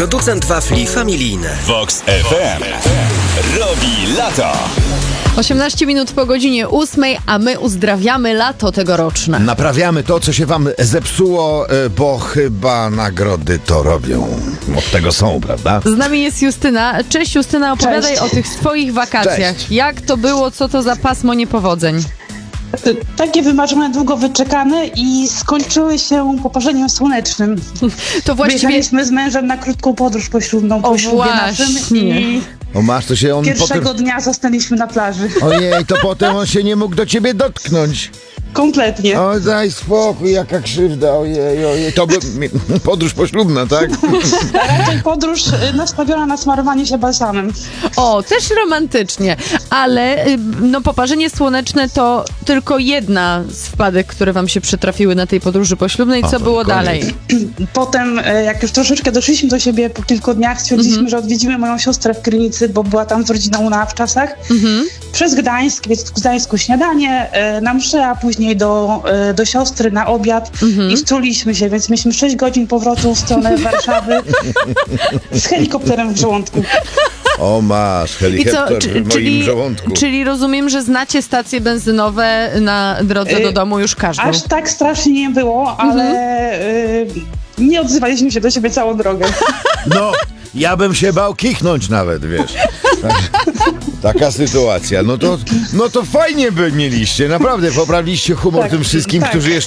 producent wafli familijne. Vox FM robi lato. 18 minut po godzinie 8, a my uzdrawiamy lato tegoroczne. Naprawiamy to, co się wam zepsuło, bo chyba nagrody to robią. Od tego są, prawda? Z nami jest Justyna. Cześć Justyna, opowiadaj Cześć. o tych swoich wakacjach. Cześć. Jak to było, co to za pasmo niepowodzeń? Takie wymarzone, długo wyczekane i skończyły się poparzeniem słonecznym. To właściwie... Wyjechaliśmy z mężem na krótką podróż poślubną po ślubie naszym właśnie. i O masz, to się on pierwszego dnia zostaliśmy na plaży. Ojej, to potem on się nie mógł do ciebie dotknąć. Kompletnie. O, daj spokój, jaka krzywda, ojej. To by podróż poślubna, tak? Raczej podróż nastawiona na smarowanie się balsamem. O, też romantycznie, ale no poparzenie słoneczne to tylko jedna z wpadek, które wam się przytrafiły na tej podróży poślubnej. Co to było koniec. dalej? Potem, jak już troszeczkę doszliśmy do siebie po kilku dniach, stwierdziliśmy, że odwiedzimy moją siostrę w Krynicy, bo była tam z rodziną na wczasach. Przez Gdańsk, więc w Gdańsku śniadanie, na mszę, a później do siostry na obiad i struliśmy się, więc mieliśmy 6 godzin powrotu w stronę Warszawy z helikopterem w żołądku. O masz, helikopter w moim żołądku. Czyli rozumiem, że znacie stacje benzynowe na drodze do domu już każdą. Aż tak strasznie nie było, ale nie odzywaliśmy się do siebie całą drogę. No, ja bym się bał kichnąć nawet, wiesz. Taka sytuacja. No to fajnie by mieliście, naprawdę poprawiliście humor Tak, tym wszystkim, tak. którzy